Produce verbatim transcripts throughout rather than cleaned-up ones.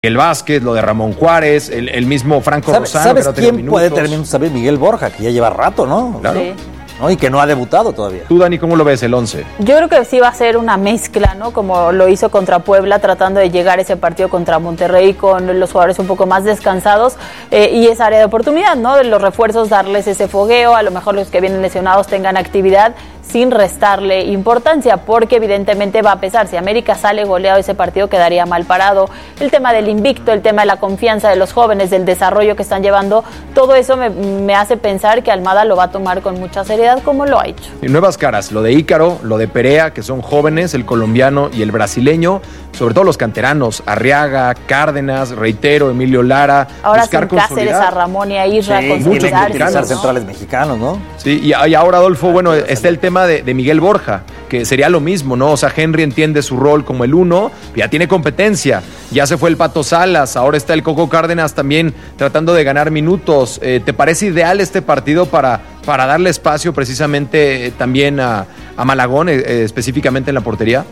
El Vázquez, lo de Ramón Juárez, el, el mismo Franco ¿Sabes, Rosano. ¿sabes que no quién minutos. puede tener minutos? ¿Sabes? Miguel Borja, que ya lleva rato, ¿no? Claro. Sí. ¿No? Y que no ha debutado todavía. Tú, Dani, ¿cómo lo ves el once? Yo creo que sí va a ser una mezcla, ¿no? Como lo hizo contra Puebla, tratando de llegar a ese partido contra Monterrey con los jugadores un poco más descansados eh, y esa área de oportunidad, ¿no? De los refuerzos, darles ese fogueo, a lo mejor los que vienen lesionados tengan actividad sin restarle importancia, porque evidentemente va a pesar. Si América sale goleado ese partido, quedaría mal parado. El tema del invicto, el tema de la confianza de los jóvenes, del desarrollo que están llevando, todo eso me, me hace pensar que Almada lo va a tomar con mucha seriedad, como lo ha hecho. Y nuevas caras, lo de Ícaro, lo de Perea, que son jóvenes, el colombiano y el brasileño, sobre todo los canteranos, Arriaga, Cárdenas, reitero, Emilio Lara. Ahora sin Cáceres, a Ramón y a Isra, Sí, con muchos seguridad, utilizar ¿no? centrales mexicanos, ¿no? Sí, y, y ahora, Adolfo, bueno, está el tema de, de Miguel Borja, que sería lo mismo, ¿no? O sea, Henry entiende su rol como el uno, ya tiene competencia, ya se fue el Pato Salas, ahora está el Coco Cárdenas también tratando de ganar minutos. Eh, ¿Te parece ideal este partido para, para darle espacio precisamente eh, también a, a Malagón, eh, específicamente en la portería?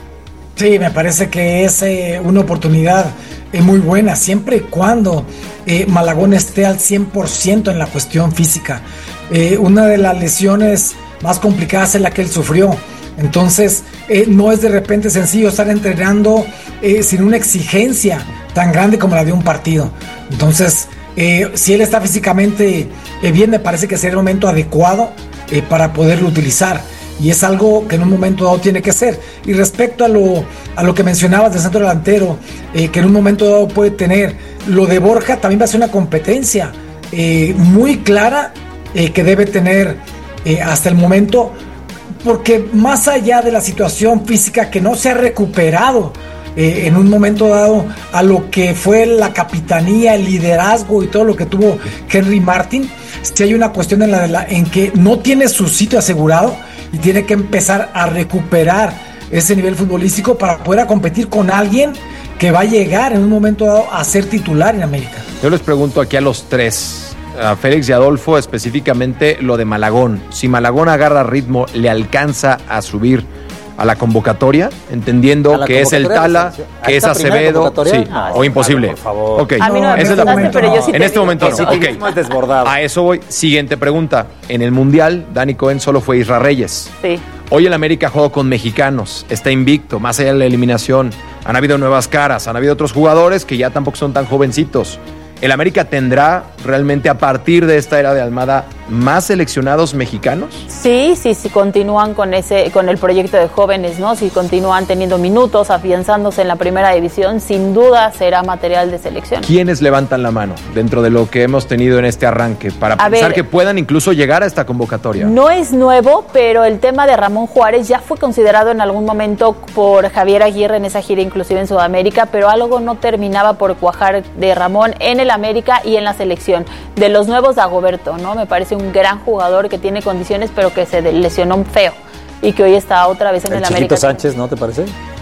Sí, me parece que es eh, una oportunidad eh, muy buena, siempre y cuando eh, Malagón esté al cien por ciento en la cuestión física. Eh, una de las lesiones más complicadas es la que él sufrió. Entonces, eh, no es de repente sencillo estar entrenando eh, sin una exigencia tan grande como la de un partido. Entonces, eh, si él está físicamente eh, bien, me parece que sería el momento adecuado eh, para poderlo utilizar. Y es algo que en un momento dado tiene que ser. Y respecto a lo, a lo que mencionabas del centro delantero, eh, que en un momento dado puede tener, lo de Borja también va a ser una competencia eh, muy clara eh, que debe tener eh, hasta el momento, porque más allá de la situación física que no se ha recuperado eh, en un momento dado a lo que fue la capitanía, el liderazgo y todo lo que tuvo Henry Martin, si hay una cuestión en, la, de la, en que no tiene su sitio asegurado y tiene que empezar a recuperar ese nivel futbolístico para poder competir con alguien que va a llegar en un momento dado a ser titular en América. Yo les pregunto aquí a los tres, a Félix y Adolfo, específicamente lo de Malagón. Si Malagón agarra ritmo, ¿le alcanza a subir a la convocatoria? Entendiendo que es el Tala, que es Acevedo, sí, no, o imposible. Por favor. Okay. A mí no me Esa es la preguntaste, pregunta. pero yo sí te En este digo momento que no. sí. Okay. Es desbordado. A eso voy. Siguiente pregunta. En el Mundial, Dani Cohen solo fue Isra Reyes. Sí. Hoy el América juega con mexicanos, está invicto, más allá de la eliminación. Han habido nuevas caras, han habido otros jugadores que ya tampoco son tan jovencitos. ¿El América tendrá realmente a partir de esta era de Almada más seleccionados mexicanos? Sí, sí, sí, continúan con ese, con el proyecto de jóvenes, ¿no? Si continúan teniendo minutos, afianzándose en la primera división, sin duda será material de selección. ¿Quiénes levantan la mano dentro de lo que hemos tenido en este arranque para A pensar ver, que puedan incluso llegar a esta convocatoria? No es nuevo, pero el tema de Ramón Juárez ya fue considerado en algún momento por Javier Aguirre en esa gira, inclusive en Sudamérica, pero algo no terminaba por cuajar de Ramón en el América y en la selección. De los nuevos, Dagoberto, ¿no? Me parece un gran jugador que tiene condiciones, pero que se lesionó feo y que hoy está otra vez en el, el América. Chiquito Sánchez, ¿no te parece?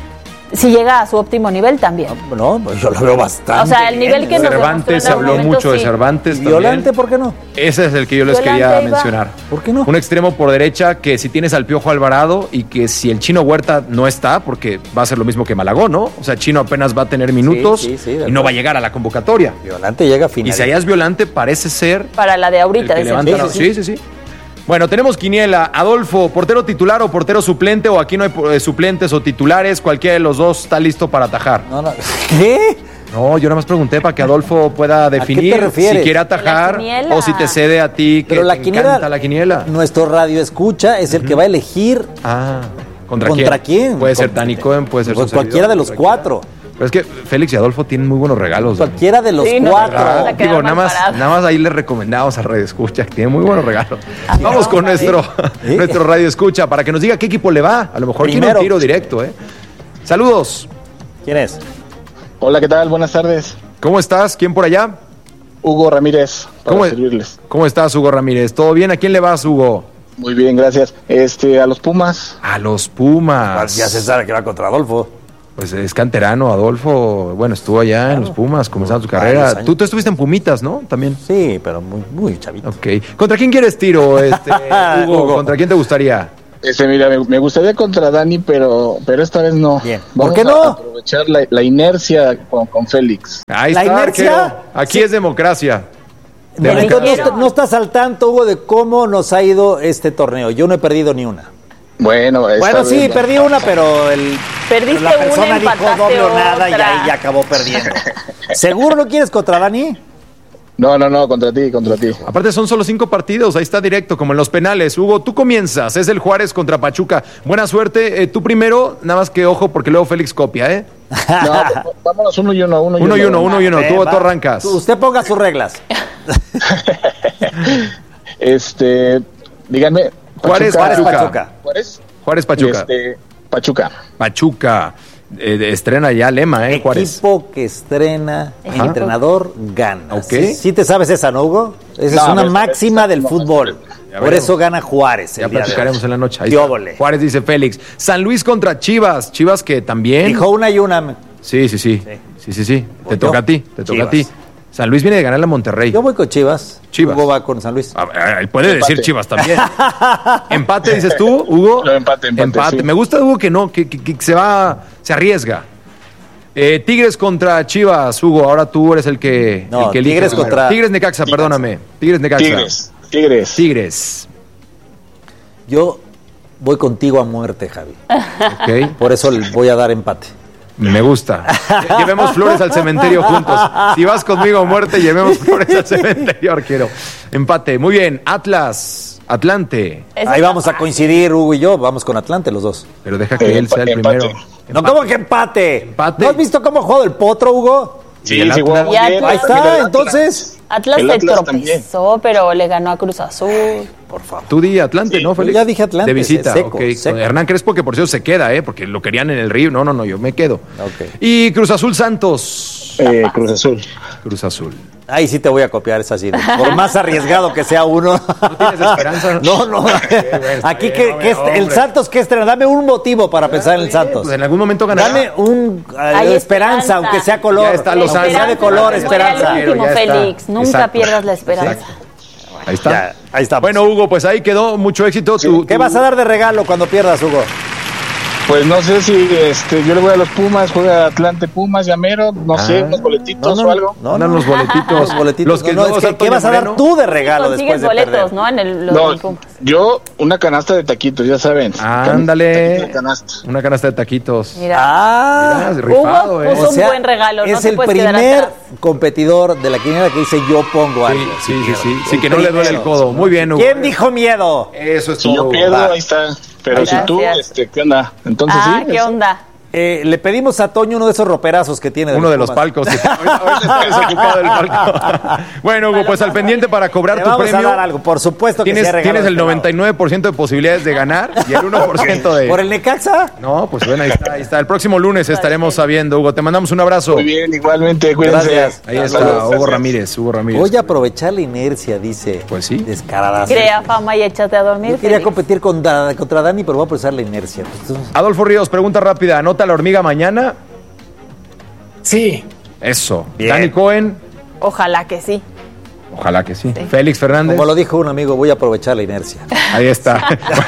Si llega a su óptimo nivel también. No, pues yo lo veo bastante. O sea, el nivel que nos Cervantes, se demostró en habló algún mucho momento, de sí. Cervantes Violante, también. ¿por qué no? Ese es el que yo les Violante quería iba. mencionar. ¿Por qué no? Un extremo por derecha que si tienes al Piojo Alvarado y que si el Chino Huerta no está, porque va a ser lo mismo que Malagón, ¿no? O sea, Chino apenas va a tener minutos Sí, sí, sí, de y no acuerdo. va a llegar a la convocatoria. Violante llega a final. Y si allá es Violante, parece ser Para la de ahorita. el que de levanta la- selección. sí, sí, sí. Bueno, tenemos quiniela. Adolfo, ¿portero titular o portero suplente? O aquí no hay eh, suplentes o titulares. Cualquiera de los dos está listo para atajar. No, no. ¿Qué? No, yo nada más pregunté para que Adolfo pueda definir te refieres? si quiere atajar La quiniela. o si te cede a ti que Pero la te quiniela, encanta la quiniela. Nuestro radio escucha es el que va a elegir Ah, ¿contra, contra quién. Puede ser Contra- Dani Cohen, puede ser Pues su cualquiera servidor, de los cualquiera. cuatro. Pero es que Félix y Adolfo tienen muy buenos regalos. Dani. Cualquiera de los Sí, no, cuatro. Vamos Ah, a quedar digo, nada mal más, parados. nada más ahí les recomendamos a Radio Escucha, que tiene muy buenos regalos. Ah, Vamos con vamos a nuestro, ver. nuestro Radio Escucha para que nos diga qué equipo le va. A lo mejor tiene Primero. un tiro directo, ¿eh? Saludos. ¿Quién es? Hola, ¿qué tal? Buenas tardes. ¿Cómo estás? ¿Quién por allá? Hugo Ramírez, para ¿Cómo, servirles. ¿Cómo estás, Hugo Ramírez? ¿Todo bien? ¿A quién le vas, Hugo? Muy bien, gracias. Este, a los Pumas. A los Pumas. Ya se sabe que va contra Adolfo. Pues es canterano, Adolfo. Bueno, estuvo allá en los Pumas, comenzando su Varios carrera. años. Tú, tú estuviste en Pumitas, ¿no? También. Sí, pero muy, muy chavito. Ok. ¿Contra quién quieres tiro, este, Hugo? Hugo. ¿Contra quién te gustaría? Este, mira, me, me gustaría contra Dani, pero, pero esta vez no. Bien. Vamos ¿Por qué a no? aprove- aprovechar la, la inercia con, con Félix. Ahí ¿La está, inercia? arquero. Aquí Sí. es democracia. No, Democracia. no, no estás al tanto, Hugo, de cómo nos ha ido este torneo. Yo no he perdido ni una. Bueno, esta Bueno, vez sí, no. perdí una, pero el, Perdiste la persona una, dijo empataste doble o nada y otra. ahí ya acabó perdiendo. ¿Seguro no quieres contra Dani? No, no, no, contra ti, contra ti. Aparte son solo cinco partidos, ahí está directo, como en los penales. Hugo, tú comienzas, es el Juárez contra Pachuca. Buena suerte, eh, tú primero, nada más que ojo, porque luego Félix copia, ¿eh? No, vámonos uno y uno, uno y uno. Uno y uno, uno y uno, Eh, tú, va. tú arrancas. Tú- Usted ponga sus reglas. Este, díganme. Juárez, Juárez, Pachuca. Pachuca. Juárez. Juárez, Pachuca. Este, Pachuca. Pachuca, eh, de- estrena ya lema, ¿eh, Juárez? Equipo que estrena, el Ajá. entrenador gana. Ok. ¿Sí, sí te sabes esa, no, Hugo? Esa No, es una pero- máxima del no, fútbol. Ya Por veremos. eso gana Juárez. Ya el día de hoy. platicaremos en la noche. Ahí ¡Qué está. óvole! Juárez dice Félix. San Luis contra Chivas. Chivas que también. Dijo una y una. Sí, sí, sí. Sí, sí, sí. Te Pues toca yo, a ti, te toca Chivas. a ti. San Luis viene de ganarle a Monterrey. Yo voy con Chivas. Chivas. Hugo va con San Luis. A ver, él puede Empate. decir Chivas también. Empate, dices tú, Hugo. No, empate, empate, sí. Me gusta, Hugo, que no, que, que- que se va, se arriesga. Eh, Tigres contra Chivas, Hugo. Ahora tú eres el que. No, el que elige Tigres primero. contra- Tigres Necaxa, Tigres. perdóname. Tigres Necaxa. Tigres. Tigres. Tigres. Yo voy contigo a muerte, Javi. Ok. Por eso le voy a dar empate. Me gusta. Llevemos flores al cementerio juntos. Si vas conmigo a muerte, llevemos flores al cementerio, arquero. Empate. Muy bien. Atlas, Atlante. Eso Ahí está vamos a fácil. coincidir, Hugo y yo. Vamos con Atlante los dos. Pero deja que Eh, él sea el empate. primero. No, ¿cómo que empate? Empate. ¿No has visto cómo juega el potro, Hugo? Sí, el sí, Atlas. jugamos Y bien. Atlas- Ahí está, El Atlas. entonces. Atlas El se Atlas tropezó, pero le ganó a Cruz Azul. Por favor. Tú di Atlante, Sí, ¿no, Félix? yo ya dije Atlante, De visita, seco, ok. seco. Hernán Crespo, que por cierto se queda, ¿eh? Porque lo querían en el Río. No, no, no, yo me quedo. Ok. Y Cruz Azul Santos. Eh, Cruz Azul. Cruz Azul. Ahí sí te voy a copiar esa sí. Por más arriesgado que sea uno. ¿No tienes esperanza? No, no. Aquí que, que este- el Santos que estrena, dame un motivo para pensar en el Santos. Pues en algún momento ganará. Dame un eh, Hay esperanza, esperanza. aunque sea color. Ya está Los aunque sea de Ángeles. color, Muere esperanza. al último, Ya está. Félix. Nunca Exacto. pierdas la esperanza. Exacto. Ahí está. Ya, ahí estamos. Bueno, Hugo, pues ahí quedó. Mucho éxito. Sí. Tu- ¿Qué tu- vas a dar de regalo cuando pierdas, Hugo? Pues no sé si este, yo le voy a los Pumas, juega Atlante Pumas, Llamero, no sé, unos boletitos o algo. no, Mandan no. los boletitos. Los boletitos. Los que no, no, no, es que, Antonio ¿qué vas a dar Moreno? tú de regalo después Consigues de boletos, perder? ¿no? En el, los No, del Pumas. yo una canasta de taquitos, ya saben. Ándale. Taquitos de canasta. Una canasta de taquitos. Mira. Ah, Mira, rifado, Hugo ¿eh? puso un buen regalo, no es te el puedes quedar primer atrás. competidor de la quiniela que dice yo pongo Sí, algo. sí, sí, pierdo. sí. Sí, que no le duele el codo. Muy bien, Hugo. ¿Quién dijo miedo? Eso es Si yo todo. pierdo, Va. ahí está. Pero Gracias. si tú, este, ¿qué onda? Entonces Ah, sí. ¿qué eso. onda? Eh, le pedimos a Toño uno de esos roperazos que tiene. Uno de los Pumas. palcos. Ahorita ahorita está desocupado el palco. Bueno, Hugo, pues al pendiente para cobrar Te tu vamos premio. a dar algo, por supuesto que Tienes, sea regalo tienes de el este lado. noventa y nueve por ciento de posibilidades de ganar y el uno por ciento de... ¿Por el Necaxa? No, pues bueno, ahí está, ahí está. El próximo lunes estaremos sabiendo, Hugo. Te mandamos un abrazo. Muy bien, igualmente, cuídense. Gracias. Ahí está Saludos, Hugo gracias. Ramírez, Hugo Ramírez. Voy a aprovechar la inercia, dice. Pues sí. Descarada. Crea fama y échate a dormir. Yo quería Félix. competir con Da- contra Dani, pero voy a aprovechar la inercia. Pues, tú- Adolfo Ríos, pregunta rápida. ¿Anota la hormiga mañana? Sí, Eso. Bien. Dani Cohen, Ojalá que sí. ojalá que sí. Félix Fernández. Como lo dijo un amigo, voy a aprovechar la inercia. Ahí está.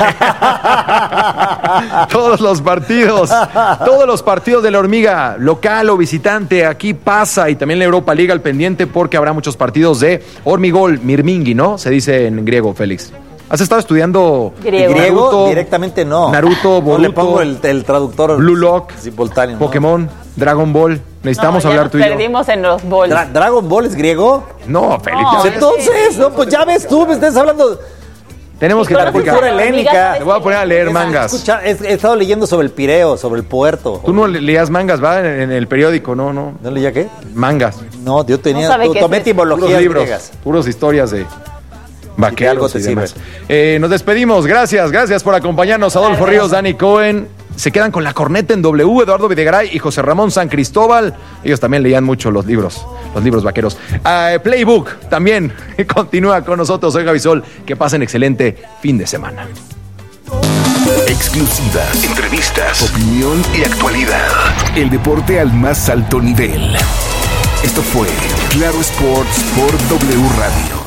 Todos los partidos, todos los partidos de la hormiga, local o visitante, aquí pasa y también la Europa League al pendiente porque habrá muchos partidos de hormigol, mirmingui, ¿no? Se dice en griego, Félix. ¿Has estado estudiando Griego. Griego, Naruto, directamente no. Naruto, No le Boruto, pongo el, el traductor Blue Lock, simultáneo. ¿no? Pokémon, Dragon Ball? Necesitamos No, ya hablar nos tú y yo. perdimos en los bols. Dra- ¿Dragon Ball es griego? No, Félix. No, ya- es- Entonces, no, pues ya ves tú, me estás hablando. tenemos que Con la platicar. cultura helénica. Te voy a poner a leer mangas. Escucha, he, he estado leyendo sobre el Pireo, sobre el puerto. Tú no le- leías mangas, ¿va? En, en el periódico, no, no. ¿No leía qué? Mangas. No, yo tenía, No sabe to- qué tomé es eso. Puros etimologías libros, griegas. puros historias de vaqueros algo te y demás. sirve. Eh, nos despedimos, gracias, gracias por acompañarnos. Adolfo Gracias. Ríos, Dani Cohen. Se quedan con la corneta en W, Eduardo Videgaray y José Ramón San Cristóbal. Ellos también leían mucho los libros, los libros vaqueros. Ah, Playbook también continúa con nosotros. Soy Gavisol. Que pasen excelente fin de semana. Exclusivas, entrevistas, opinión y actualidad. El deporte al más alto nivel. Esto fue Claro Sports por W Radio.